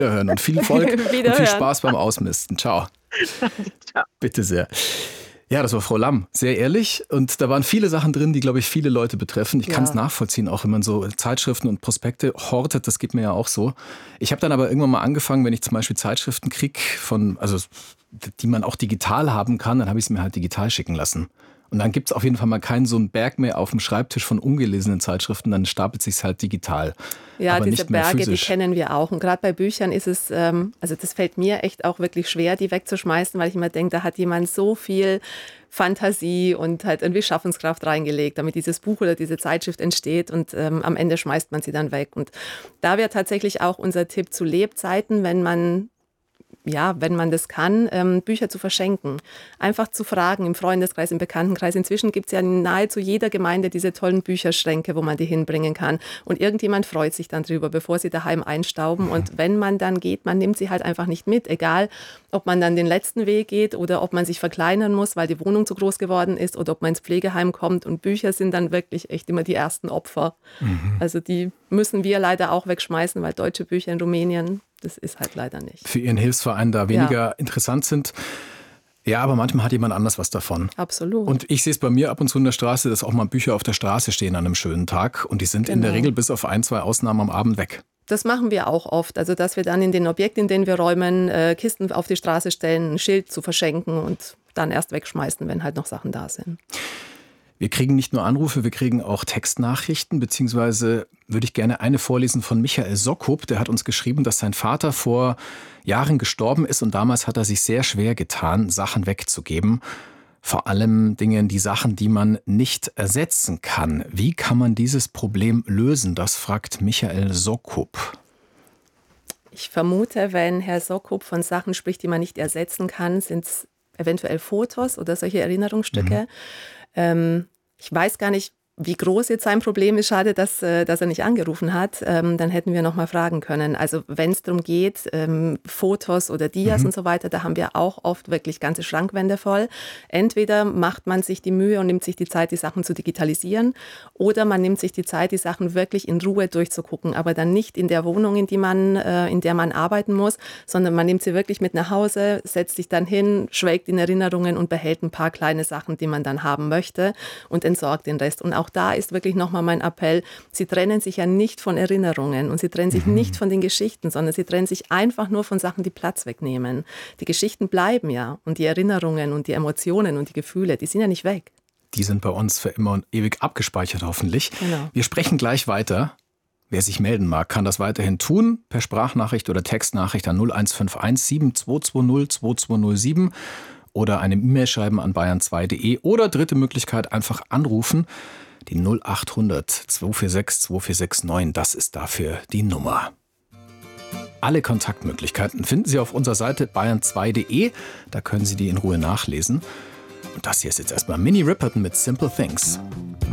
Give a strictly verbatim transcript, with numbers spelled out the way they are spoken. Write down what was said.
Wiederhören und viel Erfolg Wiederhören. und viel Spaß beim Ausmisten. Ciao. Ciao. Bitte sehr. Ja, das war Frau Lamm. Sehr ehrlich. Und da waren viele Sachen drin, die, glaube ich, viele Leute betreffen. Ich kann es Ja. nachvollziehen, auch wenn man so Zeitschriften und Prospekte hortet. Das geht mir ja auch so. Ich habe dann aber irgendwann mal angefangen, wenn ich zum Beispiel Zeitschriften kriege, von, also die man auch digital haben kann, dann habe ich es mir halt digital schicken lassen. Und dann gibt es auf jeden Fall mal keinen so einen Berg mehr auf dem Schreibtisch von ungelesenen Zeitschriften, dann stapelt sich halt digital. Ja, aber diese nicht mehr Berge, die physisch. kennen wir auch. Und gerade bei Büchern ist es, ähm, also das fällt mir echt auch wirklich schwer, die wegzuschmeißen, weil ich immer denke, da hat jemand so viel Fantasie und halt irgendwie Schaffenskraft reingelegt, damit dieses Buch oder diese Zeitschrift entsteht und ähm, am Ende schmeißt man sie dann weg. Und da wäre tatsächlich auch unser Tipp zu Lebzeiten, wenn man ja, wenn man das kann, ähm, Bücher zu verschenken. Einfach zu fragen im Freundeskreis, im Bekanntenkreis. Inzwischen gibt es ja in nahezu jeder Gemeinde diese tollen Bücherschränke, wo man die hinbringen kann. Und irgendjemand freut sich dann drüber, bevor sie daheim einstauben. Und wenn man dann geht, man nimmt sie halt einfach nicht mit. Egal, ob man dann den letzten Weg geht oder ob man sich verkleinern muss, weil die Wohnung zu groß geworden ist oder ob man ins Pflegeheim kommt. Und Bücher sind dann wirklich echt immer die ersten Opfer. Mhm. Also die müssen wir leider auch wegschmeißen, weil deutsche Bücher in Rumänien, das ist halt leider nicht. Für Ihren Hilfsverein da weniger Ja. interessant sind. Ja, aber manchmal hat jemand anders was davon. Absolut. Und ich sehe es bei mir ab und zu in der Straße, dass auch mal Bücher auf der Straße stehen an einem schönen Tag. Und die sind in der Genau. Regel bis auf ein, zwei Ausnahmen am Abend weg. Das machen wir auch oft. Also, dass wir dann in den Objekten, in denen wir räumen, äh, Kisten auf die Straße stellen, ein Schild zu verschenken und dann erst wegschmeißen, wenn halt noch Sachen da sind. Wir kriegen nicht nur Anrufe, wir kriegen auch Textnachrichten, beziehungsweise würde ich gerne eine vorlesen von Michael Sokop. Der hat uns geschrieben, dass sein Vater vor Jahren gestorben ist und damals hat er sich sehr schwer getan, Sachen wegzugeben. Vor allem Dinge, die Sachen, die man nicht ersetzen kann. Wie kann man dieses Problem lösen? Das fragt Michael Sokop. Ich vermute, wenn Herr Sokop von Sachen spricht, die man nicht ersetzen kann, sind es eventuell Fotos oder solche Erinnerungsstücke. Mhm. Ähm, ich weiß gar nicht, wie groß jetzt sein Problem ist. Schade, dass, äh, dass er nicht angerufen hat. Ähm, dann hätten wir noch mal fragen können. Also wenn es darum geht, ähm, Fotos oder Dias mhm. und so weiter, da haben wir auch oft wirklich ganze Schrankwände voll. Entweder macht man sich die Mühe und nimmt sich die Zeit, die Sachen zu digitalisieren, oder man nimmt sich die Zeit, die Sachen wirklich in Ruhe durchzugucken, aber dann nicht in der Wohnung, in die man, äh, in der man arbeiten muss, sondern man nimmt sie wirklich mit nach Hause, setzt sich dann hin, schwelgt in Erinnerungen und behält ein paar kleine Sachen, die man dann haben möchte und entsorgt den Rest. Und auch da ist wirklich nochmal mein Appell, Sie trennen sich ja nicht von Erinnerungen und Sie trennen sich mhm. nicht von den Geschichten, sondern Sie trennen sich einfach nur von Sachen, die Platz wegnehmen. Die Geschichten bleiben ja und die Erinnerungen und die Emotionen und die Gefühle, die sind ja nicht weg. Die sind bei uns für immer und ewig abgespeichert, hoffentlich. Genau. Wir sprechen gleich weiter. Wer sich melden mag, kann das weiterhin tun, per Sprachnachricht oder Textnachricht an null eins fünf eins sieben zwei zwei null zwei zwei null sieben oder eine E-Mail schreiben an bayern zwei punkt de oder dritte Möglichkeit, einfach anrufen. Die null acht hundert zwei vier sechs zwei vier sechs neun, das ist dafür die Nummer. Alle Kontaktmöglichkeiten finden Sie auf unserer Seite bayern zwei punkt de. Da können Sie die in Ruhe nachlesen. Und das hier ist jetzt erstmal Minnie Riperton mit Simple Things.